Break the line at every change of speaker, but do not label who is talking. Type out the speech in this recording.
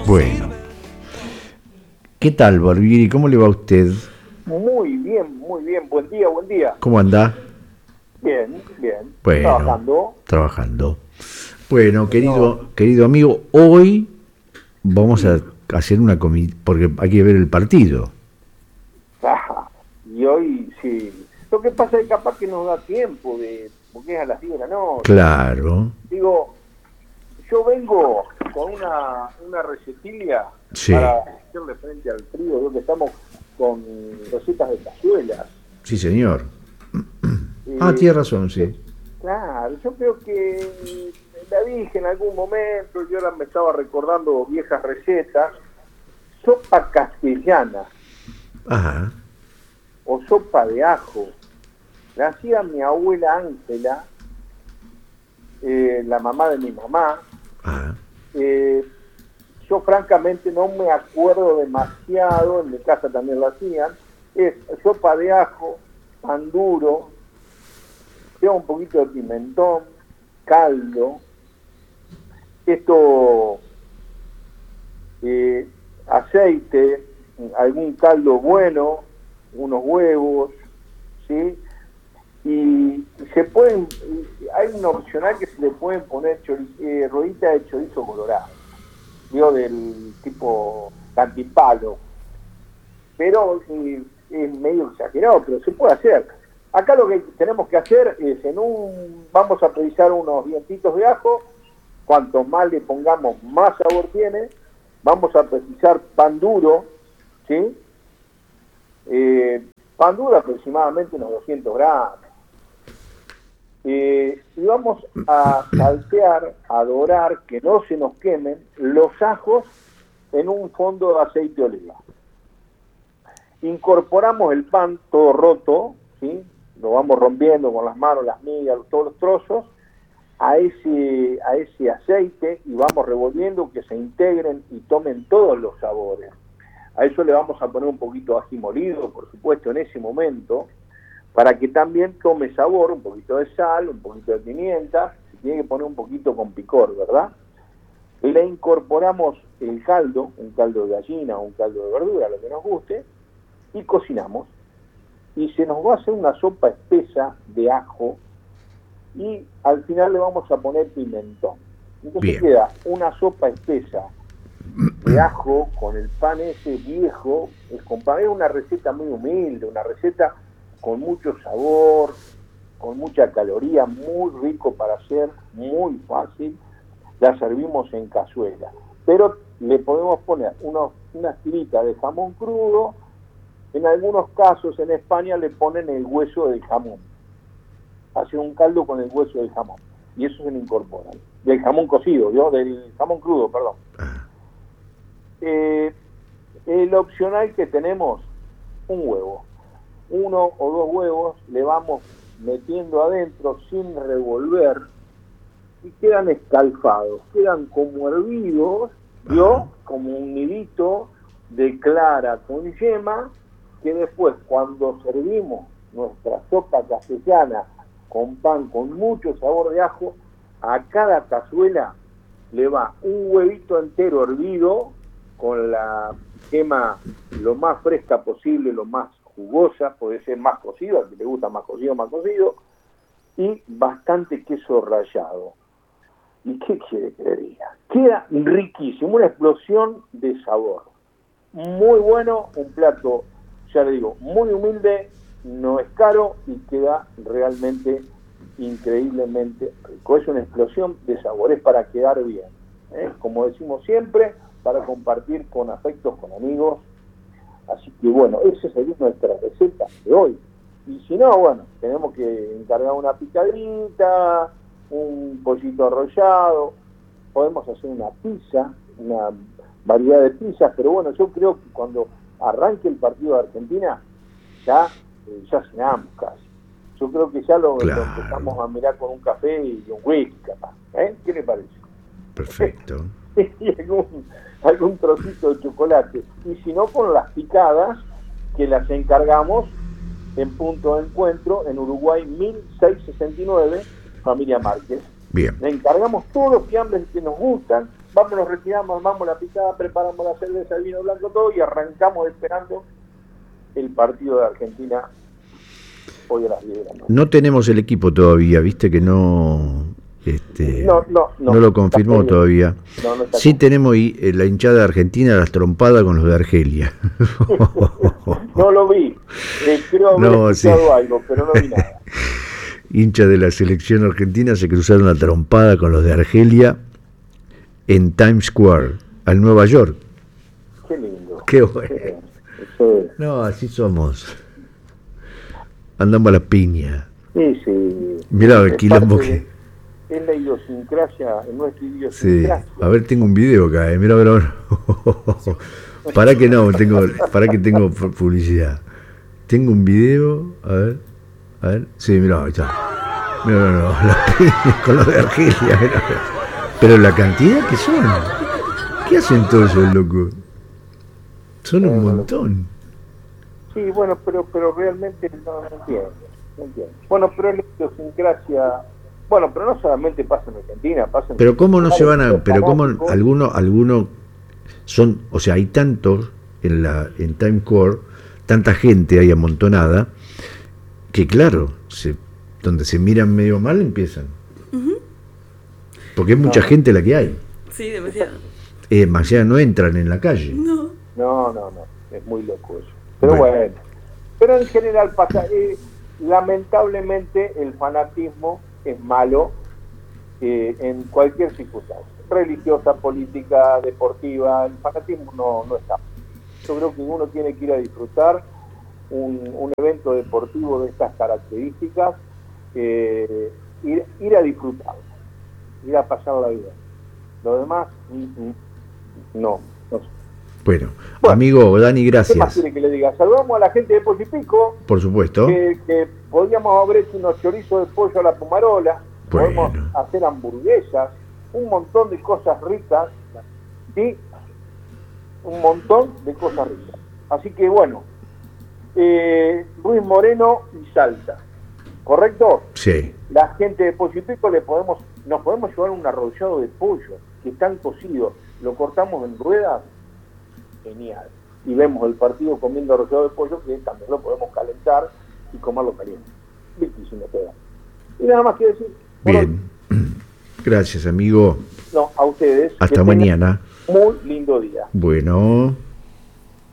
Bueno, ¿qué tal, Barbieri? ¿Cómo le va a usted?
Muy bien, muy bien. Buen día, buen día.
¿Cómo anda?
Bien, bien.
Bueno,
Trabajando.
trabajando. Bueno,
No,
querido amigo, hoy vamos a hacer una comida, porque hay que ver el partido.
y hoy sí. Lo que pasa es que capaz que nos da tiempo, porque es a las 10 de la noche.
Claro,
Digo, yo vengo con una recetilla
sí,
para hacerle frente al frío, donde estamos con recetas de cazuelas.
sí, señor.
Eh,
Tiene razón, sí.
Claro, yo creo que la dije en algún momento, yo ahora me estaba recordando viejas recetas. Sopa castellana
Ajá,
o sopa de ajo. La hacía mi abuela Ángela, la mamá de mi mamá.
ajá,
Eh, yo francamente no me acuerdo demasiado, en mi casa también lo hacían. Es sopa de ajo, pan duro, lleva un poquito de pimentón, caldo. Esto, aceite, algún caldo bueno, unos huevos, ¿sí? Y se pueden, hay una opcional que se le pueden poner rueditas de chorizo colorado, digo, del tipo cantipalo, pero es medio exagerado, pero se puede hacer. Acá lo que tenemos que hacer es, vamos a precisar unos dientitos de ajo. Cuanto más le pongamos, más sabor tiene. Vamos a precisar pan duro, ¿sí? Pan duro aproximadamente unos 200 gramos. Y vamos a saltear, a dorar, que no se nos quemen los ajos en un fondo de aceite de oliva. Incorporamos el pan todo roto, ¿sí? Lo vamos rompiendo con las manos, las migas, todos los trozos, a ese aceite, y vamos revolviendo que se integren y tomen todos los sabores. A eso le vamos a poner un poquito de ají molido, por supuesto, en ese momento, para que también tome sabor, un poquito de sal, un poquito de pimienta, se tiene que poner un poquito con picor, ¿verdad? Y le incorporamos el caldo, un caldo de gallina o un caldo de verdura, lo que nos guste, y cocinamos. Y se nos va a hacer una sopa espesa de ajo, y al final le vamos a poner pimentón. Entonces
bien,
queda una sopa espesa de ajo con el pan ese viejo. Es una receta muy humilde, una receta con mucho sabor, con mucha caloría, muy rico para hacer, muy fácil. La servimos en cazuela, pero le podemos poner unas tiritas de jamón crudo. En algunos casos en España le ponen el hueso del jamón, hace un caldo con el hueso del jamón, y eso se le incorpora, del jamón cocido, del jamón crudo, perdón. El opcional que tenemos, un huevo, uno o dos huevos, le vamos metiendo adentro sin revolver, y quedan escalfados, quedan como hervidos, como un nidito de clara con yema, que después, cuando servimos nuestra sopa castellana con pan con mucho sabor de ajo, a cada cazuela le va un huevito entero hervido, con la yema lo más fresca posible, lo más jugosa, puede ser más cocido, al que le gusta más cocido, y bastante queso rallado. ¿Y qué quiere que le diga? Queda riquísimo, una explosión de sabor. Muy bueno, un plato, ya le digo, muy humilde, no es caro y queda realmente increíblemente rico. Es una explosión de sabor, es para quedar bien, ¿eh? Como decimos siempre, para compartir con afectos, con amigos. Así que bueno, esa sería nuestra receta de hoy. Y si no, bueno, tenemos que encargar una picadita, un pollito arrollado, podemos hacer una pizza, una variedad de pizzas, pero bueno, yo creo que cuando arranque el partido de Argentina, ya cenamos casi. Yo creo que ya lo empezamos a mirar con un café y un whisky, capaz. ¿Qué le parece?
Perfecto.
Y algún trocito de chocolate. Y si no, con las picadas, que las encargamos en Punto de Encuentro, en Uruguay 1669, familia Márquez.
Bien.
Le encargamos todos los fiambres que nos gustan, vamos, nos retiramos, armamos la picada, preparamos la cerveza, el vino blanco, todo, y arrancamos esperando el partido de Argentina hoy a las 10 de la noche.
No tenemos el equipo todavía, viste que no... no lo confirmó todavía. Sí tenemos la hinchada argentina, las trompadas con los de Argelia.
No lo vi, creo haber escuchado algo, pero no vi nada.
Hinchas de la selección argentina se cruzaron la trompada con los de Argelia en Times Square, al Nueva York.
Qué lindo.
Qué bueno. No, así somos. Andamos a la piña.
Sí, sí.
Mirá el quilombo que...
Es la idiosincrasia, nuestra idiosincrasia.
Sí, a ver, tengo un video acá, mirá, a ver. Para que tengo publicidad. Tengo un video, a ver, sí, mirá, ahí está. Mirá, no, con los de Argelia, mirá. Pero la cantidad que son. ¿Qué hacen todos esos locos? Son un montón.
Sí, bueno, pero realmente no entiendo. Bueno, pero es la idiosincrasia. Bueno, pero no solamente pasa en Argentina, pasa en...
Pero cómo no se van a... Pero cómo algunos son... O sea, hay tantos en Times Square, tanta gente ahí amontonada, que claro, donde se miran medio mal empiezan. Porque es mucha gente la que hay.
Sí, demasiado.
Demasiado, no entran en la calle.
No, es muy loco eso. Pero bueno. Pero en general pasa... lamentablemente el fanatismo es malo en cualquier circunstancia, religiosa, política, deportiva. El fanatismo no está. Yo creo que uno tiene que ir a disfrutar un evento deportivo de estas características, ir a disfrutar, ir a pasar la vida. Lo demás, no sé.
Bueno, amigo Dani, gracias.
¿Qué más quiere que le diga? Saludamos a la gente de Pollo y Pico.
Por supuesto.
Que podríamos haber hecho unos chorizos de pollo a la pomarola. Podemos hacer hamburguesas, un montón de cosas ricas. ¿Sí? Un montón de cosas ricas. Así que bueno, Ruiz Moreno y salsa. ¿Correcto?
Sí.
La gente de Pollo y Pico nos podemos llevar un arrollado de pollo que están cocidos. Lo cortamos en ruedas. Genial. Y vemos el partido comiendo arrollado de pollo, que también lo podemos calentar y comerlo caliente. Riquísimo queda. Y nada más que decir.
Bien. Gracias, amigo.
No, a ustedes.
Hasta mañana.
Muy lindo día.
Bueno.